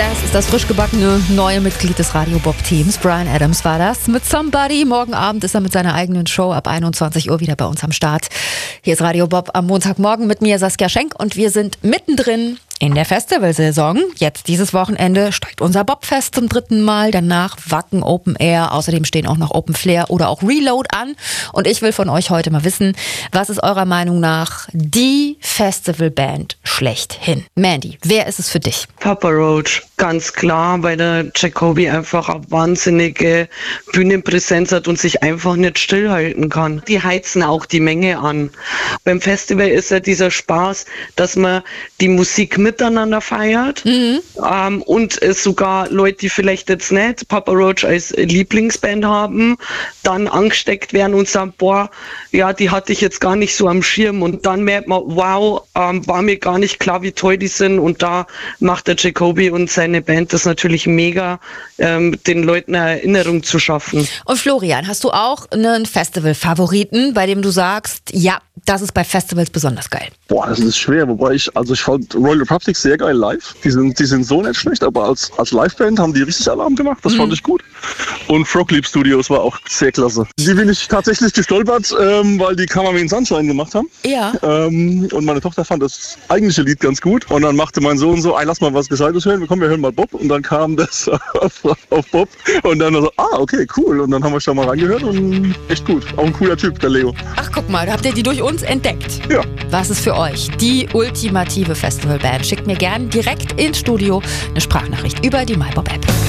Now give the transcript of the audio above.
Das ist das frisch gebackene neue Mitglied des Radio Bob-Teams. Bryan Adams war das mit Somebody. Morgen Abend ist er mit seiner eigenen Show ab 21 Uhr wieder bei uns am Start. Hier ist Radio Bob am Montagmorgen mit mir, Saskia Schenk, und wir sind mittendrin in der Festivalsaison. Jetzt dieses Wochenende steigt unser Bobfest zum 3. Mal. Danach Wacken Open Air. Außerdem stehen auch noch Open Flair oder auch Reload an. Und ich will von euch heute mal wissen, was ist eurer Meinung nach die Festivalband schlechthin? Mandy, wer ist es für dich? Papa Roach, ganz klar, weil der Jacoby einfach eine wahnsinnige Bühnenpräsenz hat und sich einfach nicht stillhalten kann. Die heizen auch die Menge an. Beim Festival ist ja dieser Spaß, dass man die Musik miteinander feiert und es sogar Leute, die vielleicht jetzt nicht Papa Roach als Lieblingsband haben, dann angesteckt werden und sagen, boah, ja, die hatte ich jetzt gar nicht so am Schirm, und dann merkt man, wow, war mir gar nicht klar, wie toll die sind, und da macht der Jacoby und seine Band das natürlich mega, den Leuten eine Erinnerung zu schaffen. Und Florian, hast du auch einen Festival-Favoriten, bei dem du sagst, ja, das ist bei Festivals besonders geil? Boah, das ist schwer, wobei ich fand Royal Republic sehr geil live. Die sind so nicht schlecht, aber als Liveband haben die richtig Alarm gemacht, das fand ich gut. Und Frog Leap Studios war auch sehr klasse. Die bin ich tatsächlich gestolpert, weil die Come in Sunshine gemacht haben. Ja. Und meine Tochter fand das eigentliche Lied ganz gut. Und dann machte mein Sohn so, lass mal was Gescheites hören. Komm, wir hören mal Bob. Und dann kam das auf Bob. Und dann so, okay, cool. Und dann haben wir schon mal reingehört und echt gut. Auch ein cooler Typ, der Leo. Ach, guck mal, da habt ihr die durch uns entdeckt. Ja. Was ist für euch die ultimative Festivalband? Schickt mir gern direkt ins Studio eine Sprachnachricht über die MyBob-App.